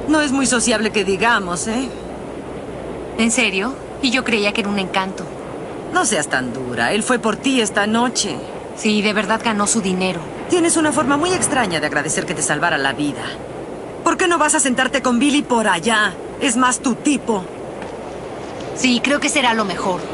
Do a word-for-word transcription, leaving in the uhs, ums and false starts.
No es muy sociable que digamos, ¿eh? ¿En serio? Y yo creía que era un encanto. No seas tan dura. Él fue por ti esta noche. Sí, de verdad ganó su dinero. Tienes una forma muy extraña de agradecer que te salvara la vida. ¿Por qué no vas a sentarte con Billy por allá? Es más tu tipo. Sí, creo que será lo mejor.